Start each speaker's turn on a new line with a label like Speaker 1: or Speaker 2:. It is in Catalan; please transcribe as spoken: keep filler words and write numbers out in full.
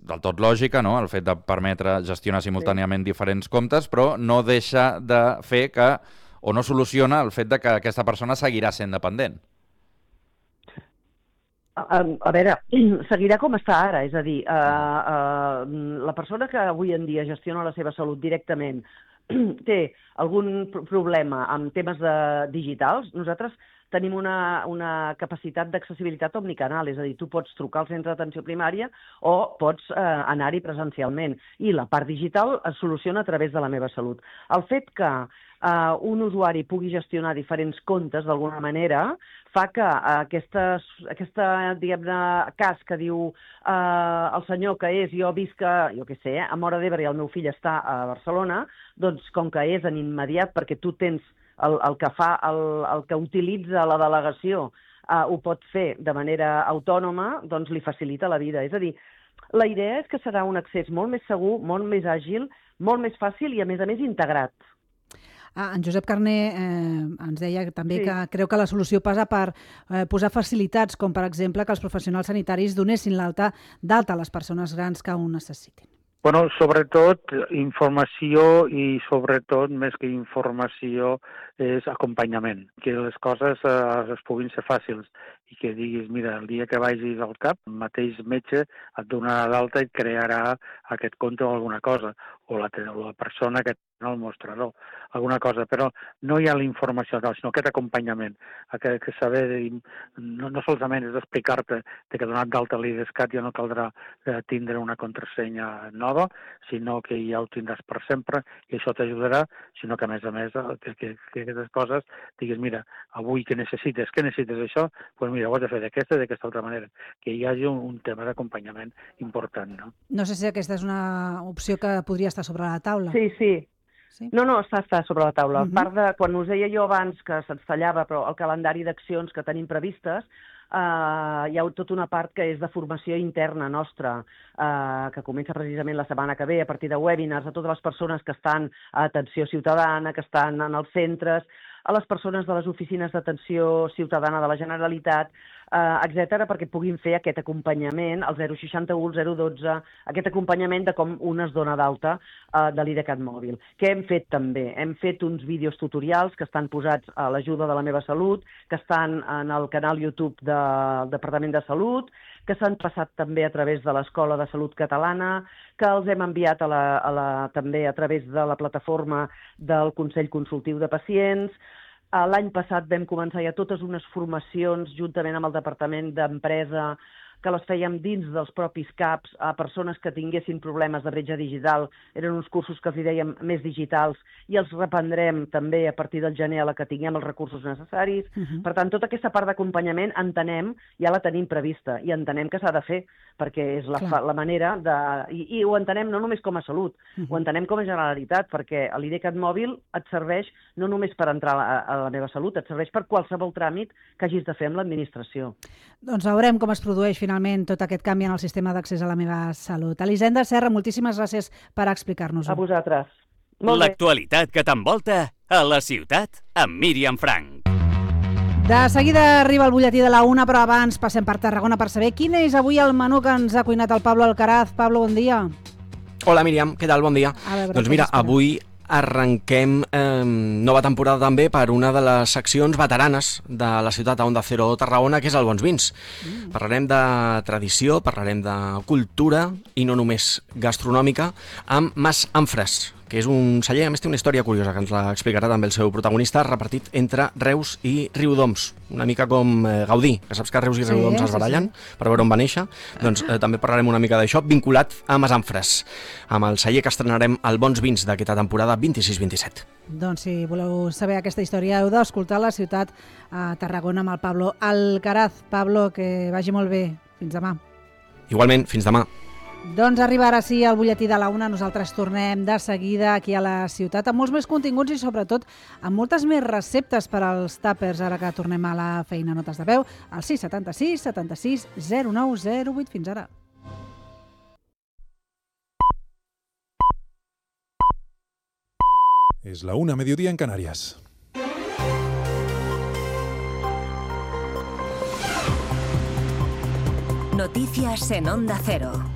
Speaker 1: del tot lògica, no?, el fet de permetre gestionar simultàniament sí. diferents comptes, però no deixa de fer que, o no soluciona el fet de que aquesta persona seguirà sent dependent.
Speaker 2: A, a veure, seguirà com està ara, és a dir, uh, uh, la persona que avui en dia gestiona la seva salut directament té algun problema amb temes de digitals, nosaltres tenim una, una capacitat d'accessibilitat omnicanal, és a dir, tu pots trucar al centre d'atenció primària o pots eh, anar-hi presencialment. I la part digital es soluciona a través de la meva salut. El fet que eh, un usuari pugui gestionar diferents comptes d'alguna manera fa que aquesta, aquesta diguem-ne, cas que diu eh, el senyor que és, jo visc a, jo què sé, a Móra d'Ebre i el meu fill està a Barcelona, doncs com que és en immediat perquè tu tens El, el que fa, el, el que utilitza la delegació eh, ho pot fer de manera autònoma, doncs li facilita la vida. És a dir, la idea és que serà un accés molt més segur, molt més àgil, molt més fàcil i, a més a més, integrat.
Speaker 3: Ah, en Josep Carner eh, ens deia també sí. que creu que la solució passa per eh, posar facilitats, com per exemple que els professionals sanitaris donessin l'alta d'alta a les persones grans que ho necessitin.
Speaker 4: Bueno, sobretot informació i sobretot, més que informació, és acompanyament. Que les coses eh, es puguin ser fàcils i que diguis, mira, el dia que vagis al cap, el mateix metge et donarà d'alta i et crearà aquest compte o alguna cosa, o la, la persona que no el mostrador, alguna cosa, però no hi ha la informació, sinó aquest acompanyament, que, que saber, no, no solament és explicar-te que donat d'alta l'IDESCAT ja no caldrà eh, tindre una contrasenya nova, sinó que ja ho tindràs per sempre i això t'ajudarà, sinó que a més a més que, que, que aquestes coses digues, mira, avui què necessites, què necessites això? Doncs pues mira, ho has de fer d'aquesta i d'aquesta altra manera, que hi hagi un, un tema d'acompanyament important, no?
Speaker 3: No sé si aquesta és una opció que podria estar sobre la taula.
Speaker 2: Sí, sí. Sí? No, no, està, està sobre la taula.
Speaker 3: Uh-huh.
Speaker 2: A part de, quan us deia jo abans que se'ns tallava, però el calendari d'accions que tenim previstes, eh, hi ha tota una part que és de formació interna nostra, eh, que comença precisament la setmana que ve, a partir de webinars, a totes les persones que estan a atenció ciutadana, que estan en els centres, a les persones de les oficines d'atenció ciutadana de la Generalitat, eh, etcètera, perquè puguin fer aquest acompanyament, el zero seixanta-u, el zero dotze, aquest acompanyament de com un es dona d'alta eh, de l'IDECAT mòbil. Què hem fet també? Hem fet uns vídeos tutorials que estan posats a l'ajuda de la meva salut, que estan en el canal YouTube del Departament de Salut, que s'han passat també a través de l'Escola de Salut Catalana, que els hem enviat a la, a la, també a través de la plataforma del Consell Consultiu de Pacients. L'any passat vam començar ja totes unes formacions juntament amb el Departament d'Empresa que les fèiem dins dels propis CAPs a persones que tinguessin problemes de bretxa digital. Eren uns cursos que els dèiem més digitals i els reprendrem també a partir del gener a la que tinguem els recursos necessaris. Uh-huh. Per tant, tota aquesta part d'acompanyament entenem, ja la tenim prevista i entenem que s'ha de fer perquè és la, fa, la manera de... I, I ho entenem no només com a salut, uh-huh. ho entenem com a Generalitat, perquè l'IDECAT mòbil et serveix no només per entrar a, a la meva salut, et serveix per qualsevol tràmit que hagis de fer amb l'administració.
Speaker 3: Doncs veurem com es produeix finalment tot aquest canvi en el sistema d'accés a la meva salut. Elisenda Serra, moltíssimes gràcies per explicar-nos-ho.
Speaker 2: A vosaltres.
Speaker 5: L'actualitat que t'envolta a la ciutat amb Míriam Frank.
Speaker 3: De seguida arriba el butlletí de la una, però abans passem per Tarragona per saber quin és avui el menú que ens ha cuinat el Pablo Alcaraz. Pablo, bon dia.
Speaker 6: Hola, Míriam, què tal? Bon dia.
Speaker 3: Veure,
Speaker 6: doncs mira, avui arrenquem eh, nova temporada també per una de les seccions veteranes de la ciutat a Onda Cero Tarragona, que és el Bons Vins. Mm. Parlarem de tradició, parlarem de cultura i no només gastronòmica amb Mas Amfres, que és un celler, a més té una història curiosa que ens l'explicarà també el seu protagonista, repartit entre Reus i Riudoms, una mica com eh, Gaudí, que saps que Reus i Riudoms sí, es barallen sí, sí. per veure on va néixer, doncs eh, també parlarem una mica d'això, vinculat a Mas Amfres, amb el celler que estrenarem al Bons Vins d'aquesta temporada vint-i-sis vint-i-set.
Speaker 3: Doncs si voleu saber aquesta història heu d'escoltar la ciutat a Tarragona amb el Pablo Alcaraz. Pablo, que vagi molt bé. Fins demà.
Speaker 6: Igualment, fins demà.
Speaker 3: Doncs arriba ara sí el butlletí de la una. Nosaltres tornem de seguida aquí a la ciutat amb molts més continguts i sobretot amb moltes més receptes per als tàpers ara que tornem a la feina. Notes de veu al sis setanta-sis setanta-sis zero nou zero vuit. Fins ara.
Speaker 7: Es la una, mediodía en Canarias.
Speaker 8: Noticias en Onda Cero.